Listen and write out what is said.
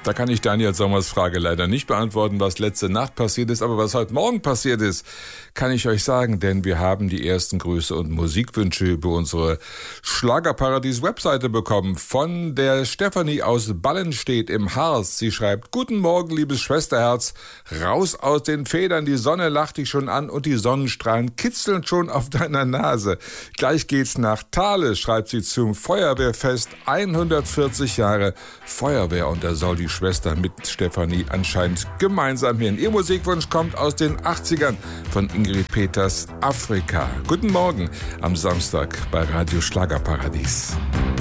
Da kann ich Daniel Sommers Frage leider nicht beantworten, was letzte Nacht passiert ist, aber was heute Morgen passiert ist, kann ich euch sagen, denn wir haben die ersten Grüße und Musikwünsche über unsere Schlagerparadies-Webseite bekommen von der Stefanie aus Ballenstedt im Harz. Sie schreibt: Guten Morgen, liebes Schwesterherz, raus aus den Federn, die Sonne lacht dich schon an und die Sonnenstrahlen kitzeln schon auf deiner Nase. Gleich geht's nach Thale, schreibt sie zum Feuerwehrfest, 140 Jahre Feuerwehr, und da soll die Schwester mit Stefanie anscheinend gemeinsam hin. Ihr Musikwunsch kommt aus den 80ern von Ingrid Peters, Afrika. Guten Morgen am Samstag bei Radio Schlagerparadies.